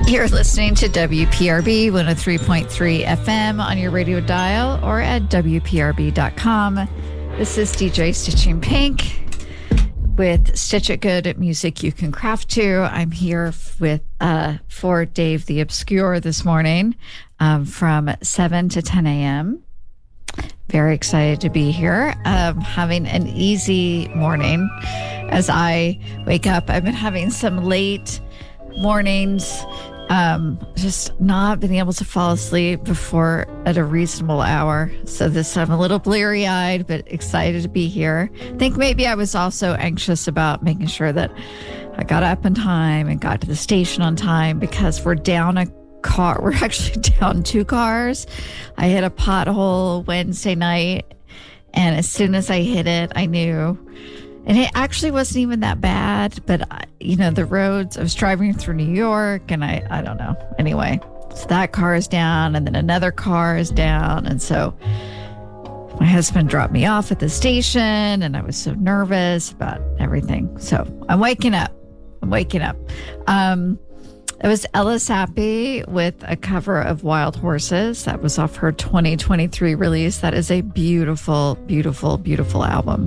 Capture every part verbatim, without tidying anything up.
You're listening to W P R B one oh three point three F M on your radio dial or at W P R B dot com. This is D J Stitching Pink with Stitch It Good music you can craft to. I'm here with uh, for Dave the Obscure this morning um, from seven to ten a.m. Very excited to be here. Um, having an easy morning as I wake up. I've been having some late mornings, um, just not being able to fall asleep before at a reasonable hour. So this, I'm a little bleary eyed, but excited to be here. I think maybe I was also anxious about making sure that I got up in time and got to the station on time because we're down a car. We're actually down two cars. I hit a pothole Wednesday night, and as soon as I hit it, I knew. And it actually wasn't even that bad, but, you know, the roads, I was driving through New York, and I, I don't know. Anyway, so that car is down, and then another car is down. And so my husband dropped me off at the station, and I was so nervous about everything. So I'm waking up. I'm waking up. Um, it was Ella Sappy with a cover of Wild Horses. That was off her twenty twenty-three release. That is a beautiful, beautiful, beautiful album.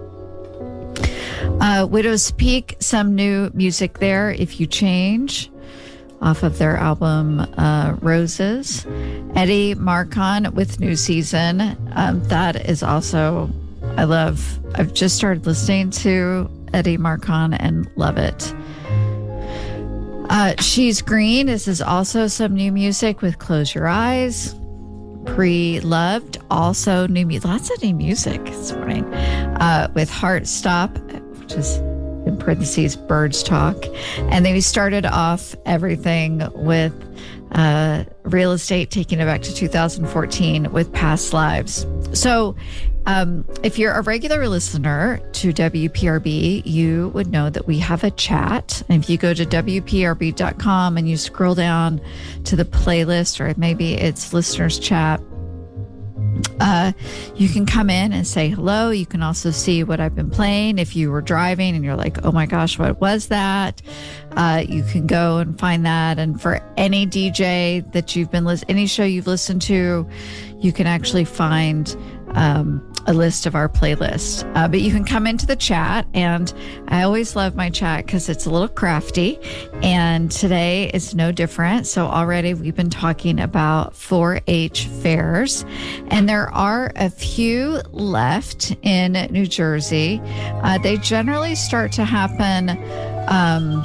Uh, Widow's Peak, some new music there, If You Change, off of their album uh, Roses. Eddie Marcon with New Season. Um, that is also, I love, I've just started listening to Eddie Marcon and love it. Uh, She's Green. This is also some new music with Close Your Eyes. Pre-Loved, also new music. Lots of new music this morning. Uh, with Heart Stop, which is in parentheses, Birds Talk. And then we started off everything with uh, Real Estate, taking it back to two thousand fourteen with Past Lives. So um, if you're a regular listener to W P R B, you would know that we have a chat. And if you go to W P R B dot com and you scroll down to the playlist, or maybe it's listeners chat, Uh, you can come in and say hello. You can also see what I've been playing. If you were driving and you're like, oh my gosh, what was that? Uh, you can go and find that. And for any D J that you've been listening, any show you've listened to, you can actually find um, a list of our playlist. Uh, but you can come into the chat, and I always love my chat because it's a little crafty, and today is no different. So already we've been talking about four H fairs, and there are a few left in New Jersey. Uh, they generally start to happen um,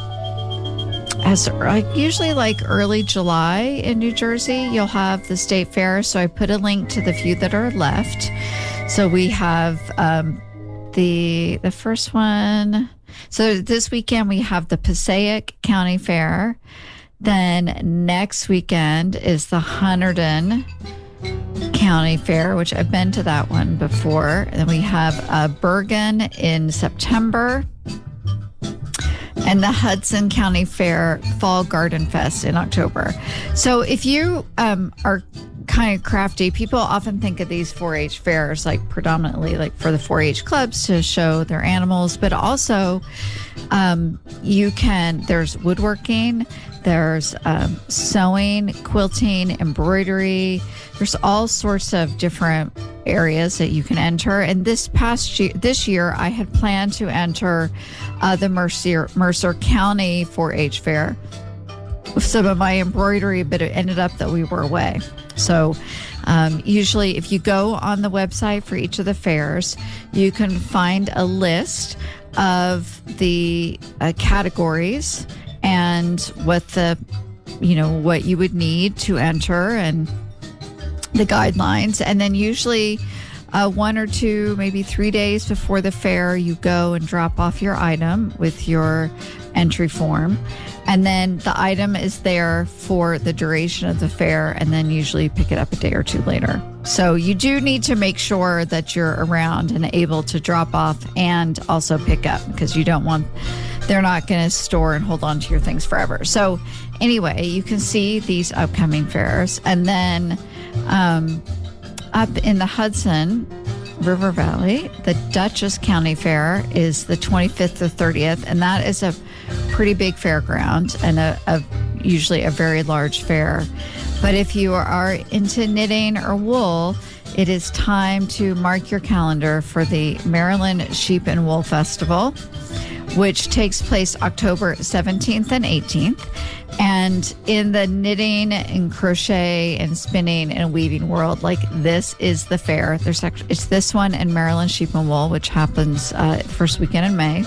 as like usually like early July in New Jersey. You'll have the state fair. So I put a link to the few that are left. So we have um, the the first one. So this weekend we have the Passaic County Fair. Then next weekend is the Hunterdon County Fair, which I've been to that one before. And then we have uh, Bergen in September. And the Hudson County Fair Fall Garden Fest in October. So if you um, are kind of crafty, people often think of these four H fairs like predominantly like for the four H clubs to show their animals, but also um, you can, there's woodworking, there's um, sewing, quilting, embroidery. There's all sorts of different areas that you can enter. And this past year, this year, I had planned to enter uh, the Mercer, Mercer County four H fair with some of my embroidery, but it ended up that we were away. So um, usually if you go on the website for each of the fairs, you can find a list of the uh, categories and what the, you know, what you would need to enter and the guidelines. And then usually uh, one or two, maybe three days before the fair, you go and drop off your item with your entry form. And then the item is there for the duration of the fair, and then usually pick it up a day or two later. So you do need to make sure that you're around and able to drop off and also pick up, because you don't want, they're not going to store and hold on to your things forever. So anyway, you can see these upcoming fairs. And then um, up in the Hudson River Valley, the Dutchess County Fair is the twenty-fifth to thirtieth, and that is a pretty big fairground and a, a usually a very large fair. But if you are into knitting or wool, it is time to mark your calendar for the Maryland Sheep and Wool Festival, which takes place October seventeenth and eighteenth. And in the knitting and crochet and spinning and weaving world, like, this is the fair. There's actually, it's this one in Maryland Sheep and Wool, which happens uh, first weekend in May.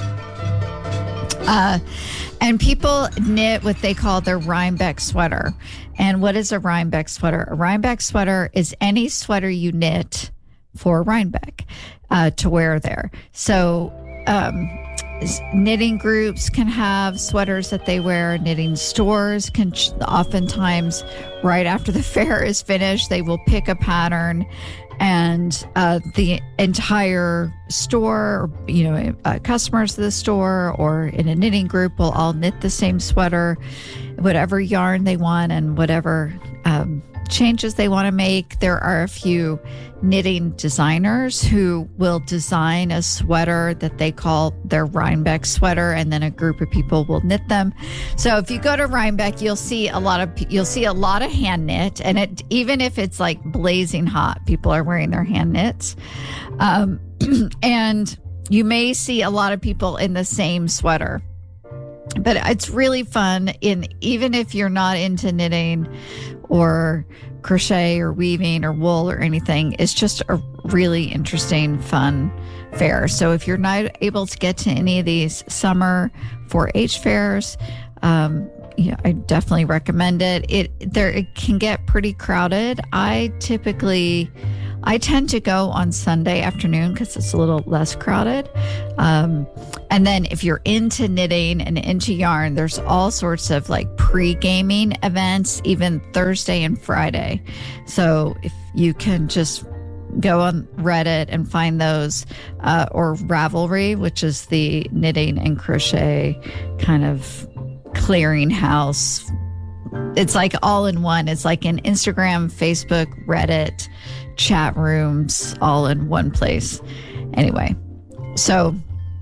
Uh, and people knit what they call their Rhinebeck sweater. And what is a Rhinebeck sweater? A Rhinebeck sweater is any sweater you knit for Rhinebeck uh, to wear there. So um, knitting groups can have sweaters that they wear. Knitting stores can ch- oftentimes, right after the fair is finished, they will pick a pattern, and uh, the entire store, you know, uh, customers of the store or in a knitting group will all knit the same sweater, whatever yarn they want and whatever um, changes they want to make. There are a few knitting designers who will design a sweater that they call their Rhinebeck sweater, and then a group of people will knit them. So if you go to Rhinebeck, you'll see a lot of you'll see a lot of hand knit, and it even if it's like blazing hot, people are wearing their hand knits, um, and you may see a lot of people in the same sweater. But it's really fun, in even if you're not into knitting or crochet or weaving or wool or anything, it's just a really interesting, fun fair. So if you're not able to get to any of these summer four H fairs, um, yeah, I definitely recommend it. It there it can get pretty crowded. I typically I tend to go on Sunday afternoon because it's a little less crowded. Um, and then if you're into knitting and into yarn, there's all sorts of like pre-gaming events, even Thursday and Friday. So if you can just go on Reddit and find those, uh, or Ravelry, which is the knitting and crochet kind of clearinghouse. It's like all in one. It's like an Instagram, Facebook, Reddit, chat rooms, all in one place. Anyway, so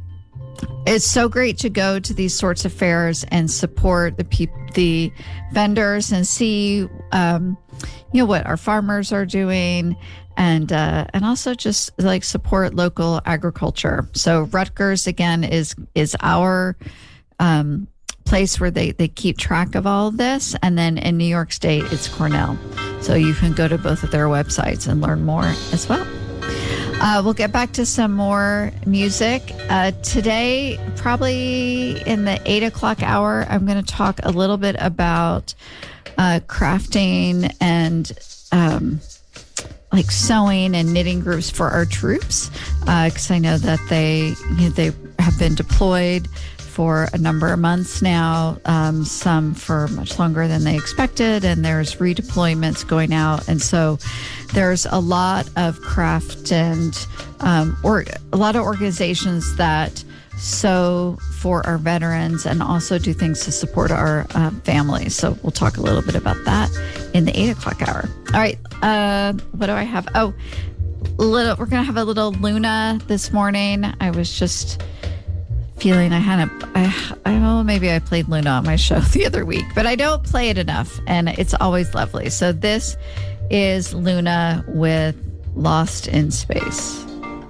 it's so great to go to these sorts of fairs and support the people, the vendors, and see, um, you know, what our farmers are doing, and uh, and also just like support local agriculture. So Rutgers again is is our um, place where they, they keep track of all of this. And then in New York State, it's Cornell. So you can go to both of their websites and learn more as well. Uh, we'll get back to some more music. Uh, today, probably in the eight o'clock hour, I'm going to talk a little bit about uh, crafting and um, like sewing and knitting groups for our troops, because uh, I know that they you know, they have been deployed for a number of months now, um, some for much longer than they expected, and there's redeployments going out. And so there's a lot of craft and um, or a lot of organizations that sew for our veterans and also do things to support our uh, families. So we'll talk a little bit about that in the eight o'clock hour. All right. Uh, what do I have? Oh, little, we're going to have a little Luna this morning. I was just feeling I had a, I, I well, maybe I played Luna on my show the other week, but I don't play it enough, and it's always lovely. So this is Luna with Lost in Space.